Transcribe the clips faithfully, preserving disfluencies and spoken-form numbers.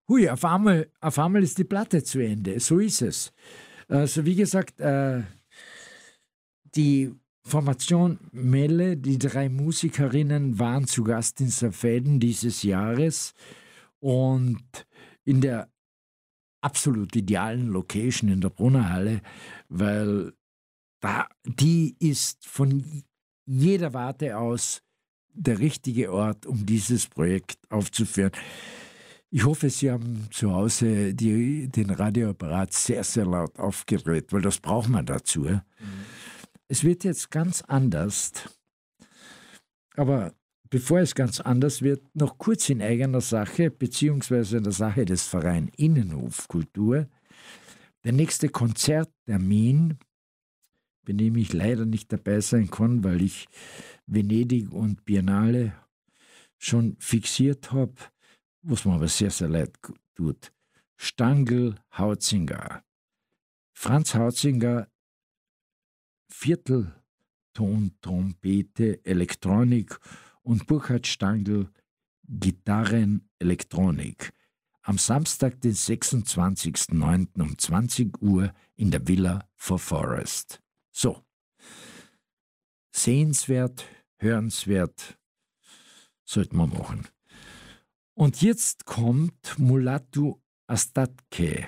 hui, auf einmal, auf einmal ist die Platte zu Ende. So ist es. Also wie gesagt, äh, die Formation Melle, die drei Musikerinnen waren zu Gast in Safeden dieses Jahres und in der absolut idealen Location in der Brunnerhalle, weil da, die ist von jeder Warte aus der richtige Ort, um dieses Projekt aufzuführen. Ich hoffe, Sie haben zu Hause die, den Radioapparat sehr, sehr laut aufgedreht, weil das braucht man dazu. Mhm. Es wird jetzt ganz anders, aber bevor es ganz anders wird, noch kurz in eigener Sache, beziehungsweise in der Sache des Vereins Innenhof Kultur. Der nächste Konzerttermin, bei dem ich leider nicht dabei sein kann, weil ich Venedig und Biennale schon fixiert habe, was mir aber sehr, sehr leid tut. Stangl Hautzinger. Franz Hautzinger, Viertelton-Trompete, Elektronik und Burkhard Stangl, Gitarren, Elektronik. Am Samstag, den sechsundzwanzigsten neunten um zwanzig Uhr in der Villa for Forest. So. Sehenswert, hörenswert, sollte man machen. Und jetzt kommt Mulatu Astatke.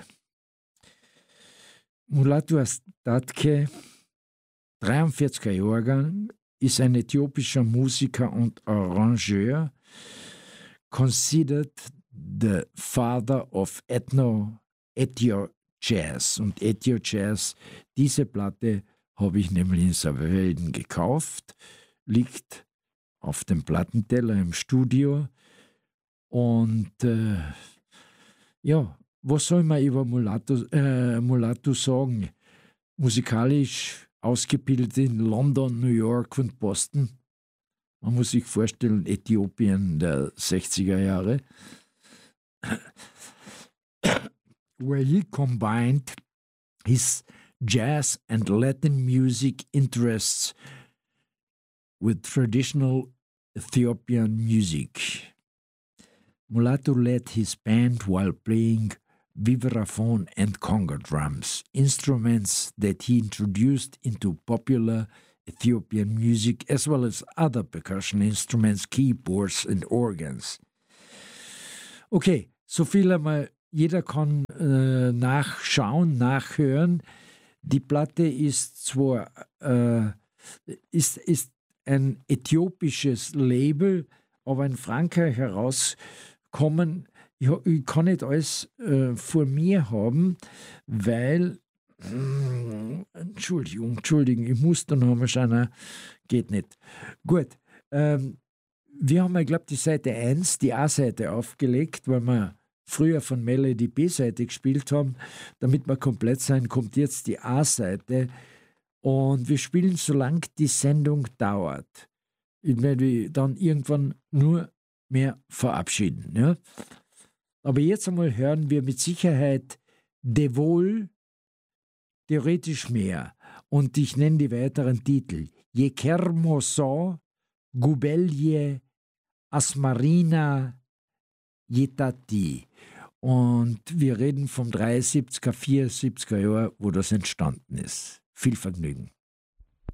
Mulatu Astatke, dreiundvierziger Jahrgang, ist ein äthiopischer Musiker und Arrangeur, considered the father of Ethno, Ethio Jazz. Und Ethio Jazz, diese Platte habe ich nämlich in Safeden gekauft, liegt auf dem Plattenteller im Studio. Und äh, ja, was soll man über Mulatu, äh, Mulatu sagen? Musikalisch ausgebildet in London, New York und Boston. Man muss sich vorstellen, Äthiopien der sechziger Jahre. Where he combined his jazz and Latin music interests with traditional Ethiopian music. Mulatu led his band while playing vibraphone and conga drums, instruments that he introduced into popular Ethiopian music, as well as other percussion instruments, keyboards and organs. Okay, so viel einmal. Jeder kann äh, nachschauen, nachhören. Die Platte ist zwar äh, ist, ist ein äthiopisches Label, aber in Frankreich herauskommen. Ich, ich kann nicht alles äh, vor mir haben, weil äh, Entschuldigung, Entschuldigung, ich muss da noch mal schauen, geht nicht. Gut, ähm, wir haben, ich glaube, die Seite eins, die A-Seite aufgelegt, weil wir früher von Melle die B-Seite gespielt haben. Damit wir komplett sein, kommt jetzt die A-Seite. Und wir spielen, solange die Sendung dauert. Ich werde dann irgendwann nur mehr verabschieden. Ja? Aber jetzt einmal hören wir mit Sicherheit Devol, theoretisch mehr. Und ich nenne die weiteren Titel. Je Kermoso, Gubelje, Asmarina, Yetati. Und wir reden vom dreiundsiebziger, vierundsiebziger Jahr, wo das entstanden ist. Viel Vergnügen.